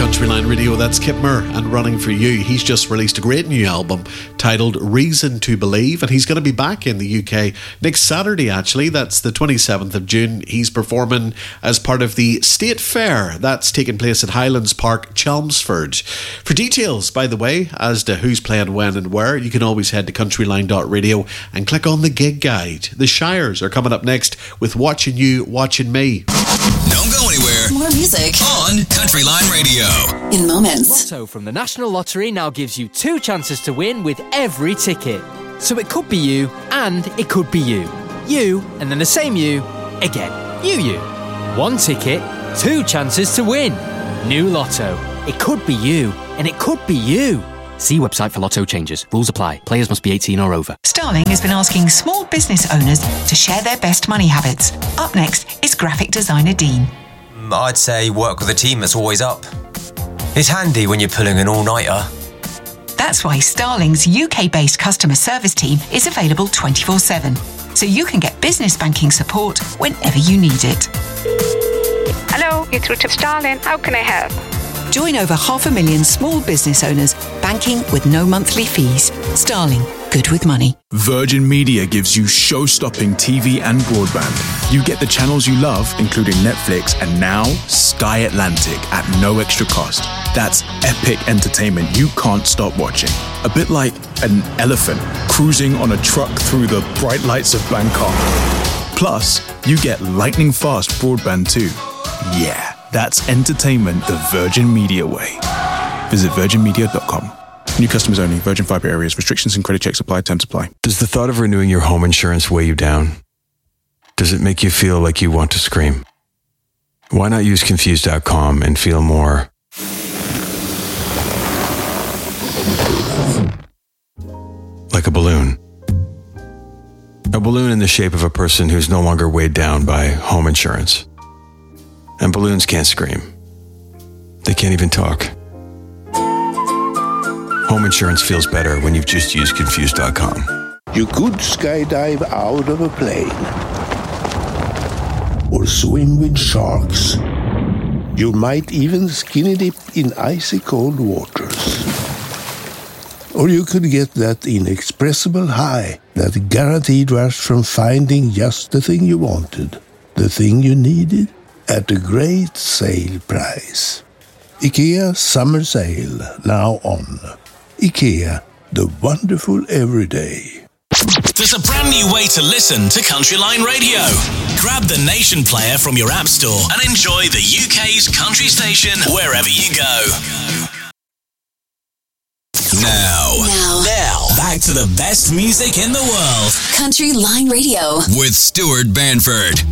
Country Line Radio. That's Kip Moore and Running For You. He's just released a great new album titled Reason to Believe, and he's going to be back in the UK next Saturday, actually. That's the 27th of June. He's performing as part of the State Fair. That's taking place at Highlands Park, Chelmsford. For details, by the way, as to who's playing when and where, you can always head to countryline.radio and click on the gig guide. The Shires are coming up next with Watching You, Watching Me. Don't go anywhere. More music on Country Line Radio. In moments. Lotto from the National Lottery now gives you 2 chances to win with every ticket. So it could be you and it could be you. You and then the same you again. You. 1 ticket, 2 chances to win. New Lotto. It could be you and it could be you. See website for Lotto changes. Rules apply. Players must be 18 or over. Starling has been asking small business owners to share their best money habits. Up next is graphic designer Dean. I'd say work with a team that's always up. It's handy when you're pulling an all-nighter. That's why Starling's UK-based customer service team is available 24/7, so you can get business banking support whenever you need it. Hello, you're through to Starling. How can I help? Join over 500,000 small business owners banking with no monthly fees. Starling, good with money. Virgin Media gives you show-stopping TV and broadband. You get the channels you love, including Netflix and now Sky Atlantic at no extra cost. That's epic entertainment you can't stop watching. A bit like an elephant cruising on a truck through the bright lights of Bangkok. Plus, you get lightning-fast broadband too. Yeah. That's entertainment the Virgin Media way. Visit virginmedia.com. New customers only. Virgin Fibre areas. Restrictions and credit checks apply. Terms apply. Does the thought of renewing your home insurance weigh you down? Does it make you feel like you want to scream? Why not use Confused.com and feel more like a balloon? A balloon in the shape of a person who's no longer weighed down by home insurance. And balloons can't scream. They can't even talk. Home insurance feels better when you've just used Confused.com. You could skydive out of a plane. Or swim with sharks. You might even skinny dip in icy cold waters. Or you could get that inexpressible high, that guaranteed rush from finding just the thing you wanted, the thing you needed, at a great sale price. IKEA Summer Sale, now on. IKEA, the wonderful everyday. There's a brand new way to listen to Country Line Radio. Grab the Nation player from your app store and enjoy the UK's country station wherever you go. Now, back to the best music in the world. Country Line Radio with Stuart Banford.